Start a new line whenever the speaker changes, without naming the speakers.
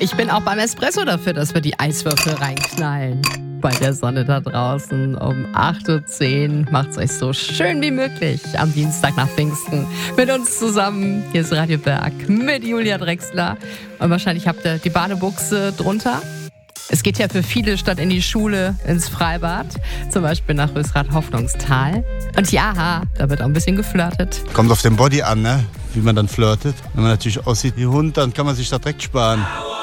Ich bin auch beim Espresso dafür, dass wir die Eiswürfel reinknallen. Bei der Sonne da draußen um 8.10 Uhr. Macht's euch so schön wie möglich am Dienstag nach Pfingsten mit uns zusammen. Hier ist Radio Berg mit Julia Drechsler. Und wahrscheinlich habt ihr die Badebuchse drunter. Es geht ja für viele statt in die Schule ins Freibad, zum Beispiel nach Rösrath-Hoffnungstal. Und ja, da wird auch ein bisschen geflirtet.
Kommt auf den Body an, ne? Wie man dann flirtet. Wenn man natürlich aussieht wie Hund, dann kann man sich da direkt sparen.